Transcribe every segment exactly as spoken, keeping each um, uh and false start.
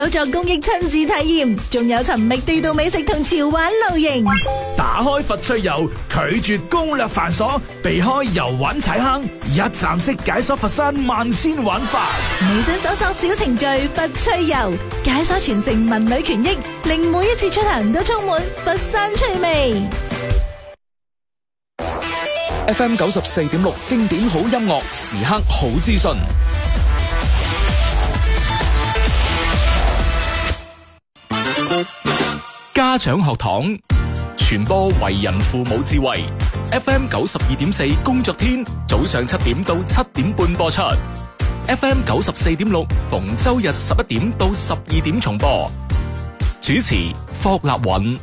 有助公益親子體驗，仲有尋覓地道美食同潮玩露營。 打開佛趣遊，拒絕攻略繁瑣，避開遊玩踩坑，一站式解鎖佛山萬千玩法。 微信搜索小程序佛趣遊，解鎖全城文旅權益，令每一次出行都充滿佛山趣味。 F M 九十四點六經典好音樂，時刻好資訊。家長學堂傳播為人父母智慧。F M 九十二點四工作天早上七點到七點半播出。F M 九十四點六逢周日十一點到十二點重播。主持霍立允。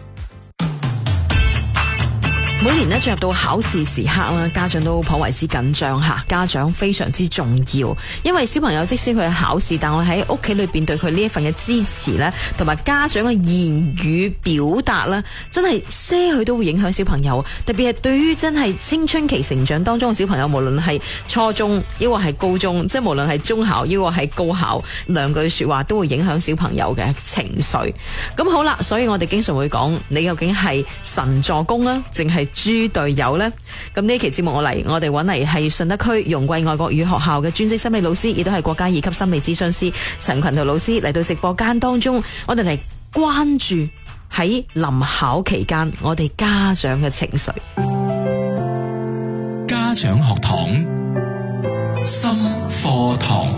每年咧進入到考試時刻啦，家長都頗為之緊張吓，家長非常之重要，因為小朋友即使佢考試，但我喺屋企裏邊對佢呢一份嘅支持咧，同埋家長嘅言語表達咧，真係些許都會影響小朋友。特別係對於真係青春期成長當中嘅小朋友，無論係初中抑或係高中，即係無論係中考抑或係高考，兩句說話都會影響小朋友嘅情緒。咁好啦，所以我哋經常會講，你究竟係神助攻啊，淨係豬隊友呢？咁呢期節目我嚟，我哋揾嚟係順德區容桂外國語學校嘅專職心理老師，亦都係國家二級心理諮詢師陳群圖老師嚟到直播間當中，我哋嚟關注喺臨考期間我哋家長嘅情緒。 家長學堂，心課堂。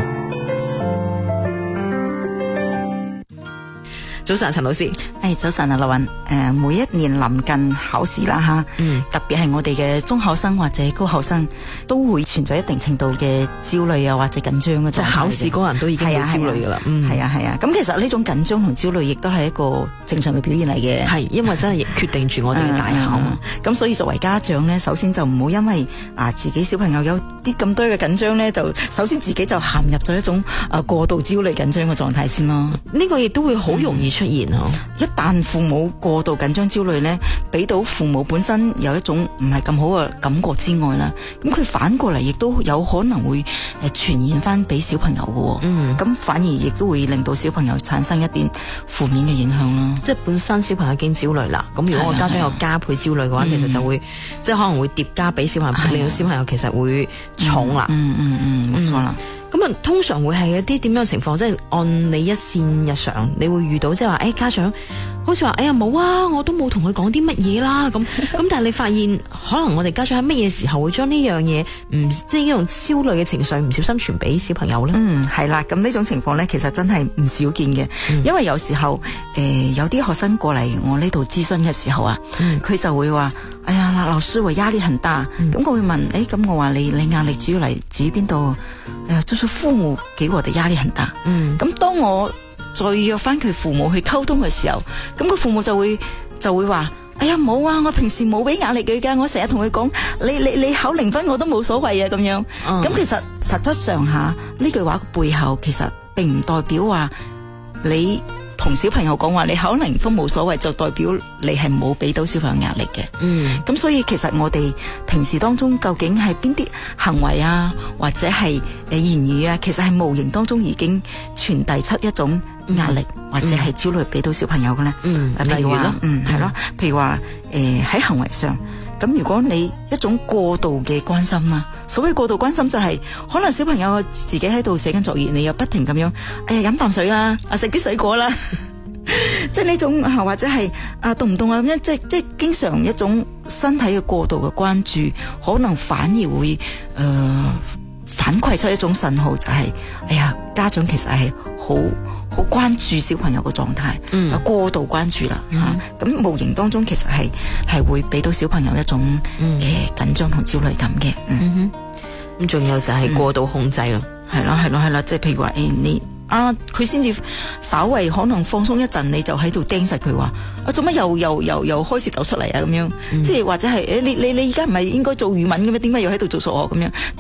早晨，陳老師。 誒，早晨啊，劉雲。誒，每一年臨近考試啦吓，嗯，特別係我哋嘅中考生或者高考生，都會存在一定程度嘅焦慮啊，或者緊張嘅狀態。 即係考試嗰人都已經好焦慮噶啦。嗯， 係啊係啊。咁其實呢種緊張同焦慮，亦都係一個正常嘅表現嚟嘅。 係，因為真係決定住我哋嘅大考。 咁所以作為家長咧，首先就唔好因為啊自己小朋友有啲咁多嘅緊張咧，就首先自己就陷入咗一種啊過度焦慮緊張嘅狀態先咯。 呢個亦都會好容易出現嗬。 一旦父母過度緊張焦慮咧，俾到父母本身有一種唔係咁好嘅感覺之外啦，咁佢反過嚟亦都有可能會誒傳染翻俾小朋友嘅。嗯，咁反而亦都會令到小朋友產生一啲負面嘅影響啦。 即係本身小朋友已經焦慮啦，咁如果我家長有加倍焦慮嘅話，其實就會、嗯、即係可能會疊加俾小朋友，令到小朋友其實會重啦。 嗯嗯嗯，冇錯啦。 咁啊，通常會係一啲點樣嘅情況？即係按你一線日常，你會遇到即係話，誒、哎、家長好似話，哎呀冇啊，我都冇同佢講啲乜嘢啦。咁咁，但係你發現可能我哋家長喺乜嘢時候會將呢樣嘢唔即係呢種焦慮嘅情緒唔小心傳俾小朋友咧？ 嗯，係啦。咁呢種情況咧，其實真係唔少見嘅、嗯。因為有時候誒、呃、有啲學生過嚟我呢度諮詢嘅時候啊，佢、嗯、就會話，哎呀，老師我壓力很大。咁、嗯、我會問，誒、欸、咁我話你你壓力主要嚟自於邊度？哎呀，就是父母給我的壓力很大。嗯，咁當我再約翻佢父母去溝通嘅時候，咁佢父母就會就會話，哎呀冇啊，我平時冇俾壓力佢噶，我成日同佢講，你你你考零分我都冇所謂啊咁樣。咁、嗯、其實實質上下呢句話背後，其實並唔代表話你同小朋友講話你考零分冇所謂，就代表你係冇俾到小朋友壓力嘅。嗯，咁所以其實我哋平時當中究竟係邊啲行為啊，或者係誒言語啊，其實係無形當中已經傳遞出一種壓力、嗯、或者係焦慮俾到小朋友嘅咧。嗯，譬如話，嗯係咯，譬如話誒喺行為上。咁如果你一種過度嘅關心啦，所謂過度關心就係、是、可能小朋友自己喺度寫緊作業，你又不停咁樣，哎呀飲啖水啦，啊食啲水果啦，即係呢種或者係啊凍唔凍啊咁樣，即係即係經常一種身體嘅過度嘅關注，可能反而會誒、呃、反饋出一種信號，就係、是、哎呀家長其實係好好關注小朋友嘅狀態，嗯，過度關注啦，吓咁、嗯啊、無形當中其實係係會俾到小朋友一種誒緊張同焦慮感嘅，嗯哼，咁仲有就係過度控制咯， 係啦係啦係啦，即係譬如話誒、欸、你啊佢先至稍微可能放鬆一陣，你就喺度盯實佢話啊做乜又又又又開始走出嚟啊咁樣，嗯、即係或者係誒、欸、你你你而家唔係應該做語文嘅咩？點解又喺度做數學咁樣？即係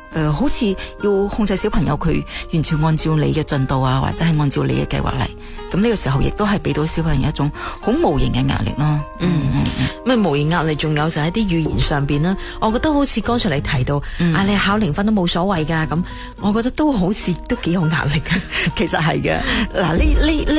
誒、呃，好似要控制小朋友佢完全按照你嘅進度啊，或者係按照你嘅計劃嚟。咁呢個時候亦都係俾到小朋友一種好無形嘅壓力咯。 嗯嗯嗯。咁無形壓力仲有就喺啲語言上邊啦。我覺得好似剛才你提到，嗯、啊你考零分都冇所謂噶，咁我覺得都好似都幾有壓力嘅。 其實係嘅。嗱呢呢呢。